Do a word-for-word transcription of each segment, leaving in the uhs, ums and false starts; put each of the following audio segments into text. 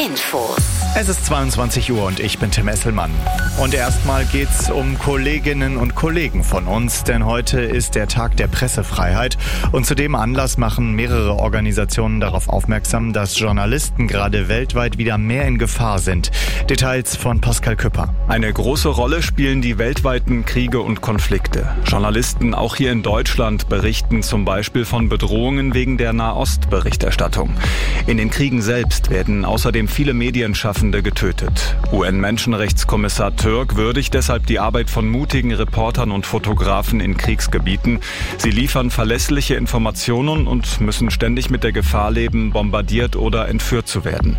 Infos. Es ist zweiundzwanzig Uhr und ich bin Tim Esselmann. Und erstmal geht's um Kolleginnen und Kollegen von uns, denn heute ist der Tag der Pressefreiheit. Und zu dem Anlass machen mehrere Organisationen darauf aufmerksam, dass Journalisten gerade weltweit wieder mehr in Gefahr sind. Details von Pascal Küpper. Eine große Rolle spielen die weltweiten Kriege und Konflikte. Journalisten auch hier in Deutschland berichten zum Beispiel von Bedrohungen wegen der Nahost-Berichterstattung. In den Kriegen selbst werden außerdem viele Medienschaffende getötet. U N-Menschenrechtskommissar Türk würdigt deshalb die Arbeit von mutigen Reportern und Fotografen in Kriegsgebieten. Sie liefern verlässliche Informationen und müssen ständig mit der Gefahr leben, bombardiert oder entführt zu werden.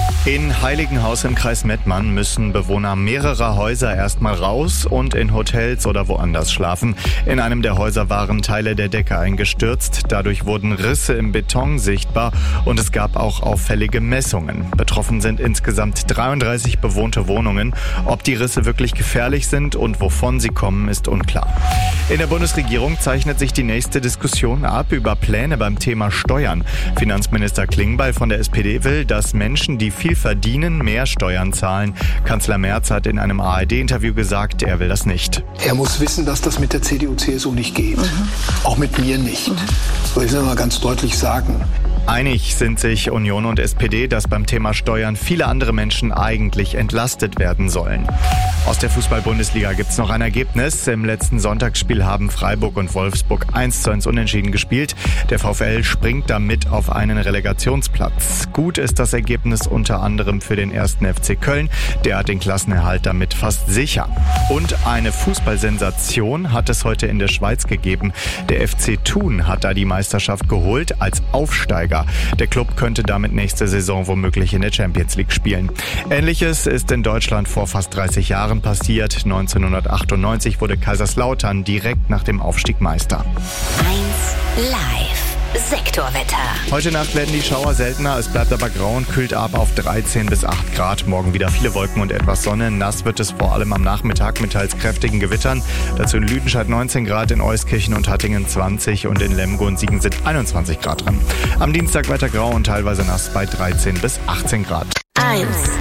In Heiligenhaus im Kreis Mettmann müssen Bewohner mehrerer Häuser erstmal raus und in Hotels oder woanders schlafen. In einem der Häuser waren Teile der Decke eingestürzt. Dadurch wurden Risse im Beton sichtbar und es gab auch auffällige Messungen. Betroffen sind insgesamt dreiunddreißig bewohnte Wohnungen. Ob die Risse wirklich gefährlich sind und wovon sie kommen, ist unklar. In der Bundesregierung zeichnet sich die nächste Diskussion ab über Pläne beim Thema Steuern. Finanzminister Klingbeil von der S P D will, dass Menschen, die viel verdienen, mehr Steuern zahlen. Kanzler Merz hat in einem A R D-Interview gesagt, er will das nicht. Er muss wissen, dass das mit der C D U C S U nicht geht. Mhm. Auch mit mir nicht. Mhm. Das will ich mal ganz deutlich sagen. Einig sind sich Union und S P D, dass beim Thema Steuern viele andere Menschen eigentlich entlastet werden sollen. Aus der Fußball-Bundesliga gibt's noch ein Ergebnis. Im letzten Sonntagsspiel haben Freiburg und Wolfsburg eins zu eins unentschieden gespielt. Der VfL springt damit auf einen Relegationsplatz. Gut ist das Ergebnis unter anderem für den ersten F C Köln. Der hat den Klassenerhalt damit fast sicher. Und eine Fußballsensation hat es heute in der Schweiz gegeben. Der F C Thun hat da die Meisterschaft geholt als Aufsteiger. Der Club könnte damit nächste Saison womöglich in der Champions League spielen. Ähnliches ist in Deutschland vor fast dreißig Jahren passiert. neunzehnhundertachtundneunzig wurde Kaiserslautern direkt nach dem Aufstieg Meister. eins Live. Sektorwetter. Heute Nacht werden die Schauer seltener, es bleibt aber grau und kühlt ab auf dreizehn bis acht Grad. Morgen wieder viele Wolken und etwas Sonne. Nass wird es vor allem am Nachmittag mit teils kräftigen Gewittern. Dazu in Lüdenscheid neunzehn Grad, in Euskirchen und Hattingen zwanzig und in Lemgo und Siegen sind einundzwanzig Grad dran. Am Dienstag weiter grau und teilweise nass bei dreizehn bis achtzehn Grad. eins